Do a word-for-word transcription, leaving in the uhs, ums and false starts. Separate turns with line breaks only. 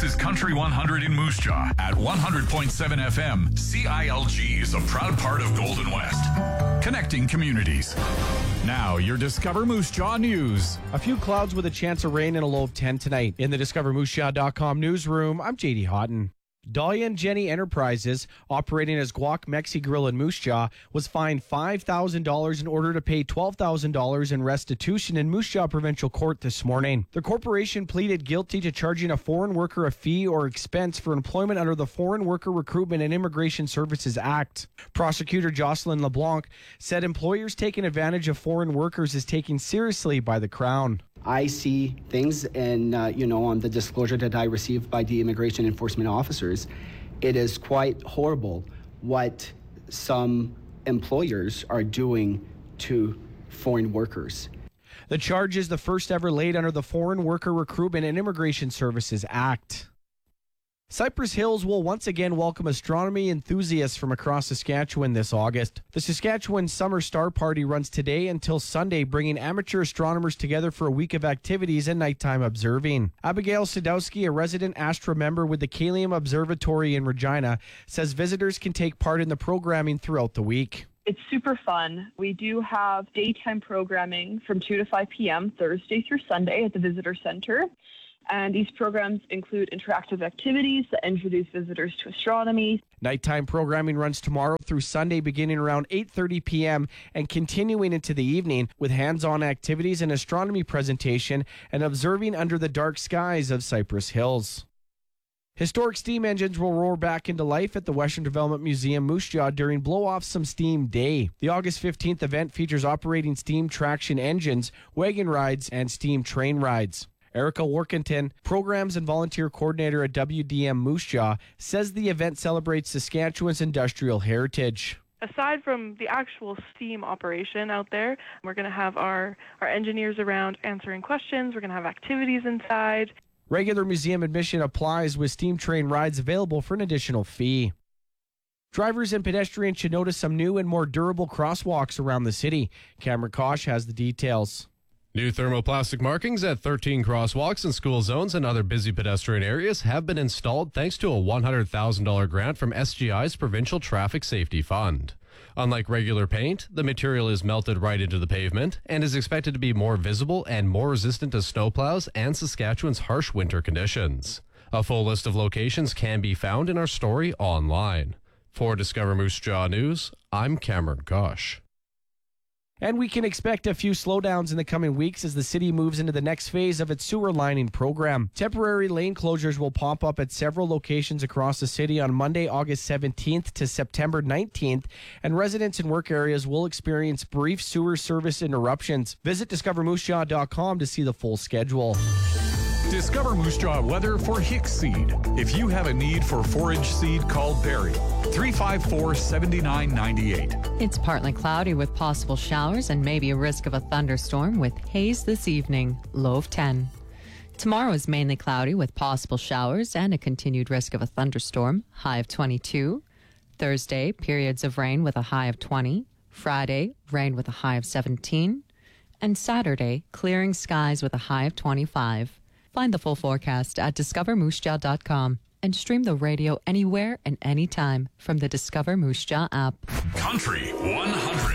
This is Country one hundred in Moose Jaw at one hundred point seven F M. C I L G is a proud part of Golden West, connecting communities. Now, your Discover Moose Jaw news.
A few clouds with a chance of rain and a low of ten tonight. In the discover moose jaw dot com newsroom, I'm J D Houghton. Dahlia and Jenny Enterprises, operating as Guac Mexi Grill in Moose Jaw, was fined five thousand dollars in order to pay twelve thousand dollars in restitution in Moose Jaw Provincial Court this morning. The corporation pleaded guilty to charging a foreign worker a fee or expense for employment under the Foreign Worker Recruitment and Immigration Services Act. Prosecutor Jocelyn LeBlanc said employers taking advantage of foreign workers is taken seriously by the Crown.
I see things, and uh, you know, on the disclosure that I received by the immigration enforcement officers, it is quite horrible what some employers are doing to foreign workers.
The charge is the first ever laid under the Foreign Worker Recruitment and Immigration Services Act. Cypress Hills will once again welcome astronomy enthusiasts from across Saskatchewan this August. The Saskatchewan Summer Star Party runs today until Sunday, bringing amateur astronomers together for a week of activities and nighttime observing. Abigail Sadowski, a resident Astra member with the Kalium Observatory in Regina, says visitors can take part in the programming throughout the week.
It's super fun. We do have daytime programming from two to five p.m. Thursday through Sunday at the Visitor Center. And these programs include interactive activities that introduce visitors to astronomy.
Nighttime programming runs tomorrow through Sunday beginning around eight thirty p.m. and continuing into the evening with hands-on activities and astronomy presentation and observing under the dark skies of Cypress Hills. Historic steam engines will roar back into life at the Western Development Museum Moose Jaw during Blow Off Some Steam Day. The August fifteenth event features operating steam traction engines, wagon rides, and steam train rides. Erica Workington, Programs and Volunteer Coordinator at W D M Moose Jaw, says the event celebrates Saskatchewan's industrial heritage.
Aside from the actual steam operation out there, we're going to have our, our engineers around answering questions. We're going to have activities inside.
Regular museum admission applies with steam train rides available for an additional fee. Drivers and pedestrians should notice some new and more durable crosswalks around the city. Cameron Kosh has the details.
New thermoplastic markings at thirteen crosswalks and school zones and other busy pedestrian areas have been installed thanks to a one hundred thousand dollars grant from S G I's Provincial Traffic Safety Fund. Unlike regular paint, the material is melted right into the pavement and is expected to be more visible and more resistant to snowplows and Saskatchewan's harsh winter conditions. A full list of locations can be found in our story online. For Discover Moose Jaw News, I'm Cameron Kosh.
And we can expect a few slowdowns in the coming weeks as the city moves into the next phase of its sewer lining program. Temporary lane closures will pop up at several locations across the city on Monday, August seventeenth to September nineteenth, and residents in work areas will experience brief sewer service interruptions. Visit discover moose jaw dot com to see the full schedule.
Discover Moose Jaw weather for Hicks Seed. If you have a need for forage seed, call Barry, three five four, seven nine nine eight.
It's partly cloudy with possible showers and maybe a risk of a thunderstorm with haze this evening, low of ten. Tomorrow is mainly cloudy with possible showers and a continued risk of a thunderstorm, high of twenty-two. Thursday, periods of rain with a high of twenty. Friday, rain with a high of seventeen. And Saturday, clearing skies with a high of twenty-five. Find the full forecast at discover moose jaw dot com and stream the radio anywhere and anytime from the Discover Moose Jaw app.
Country one hundred.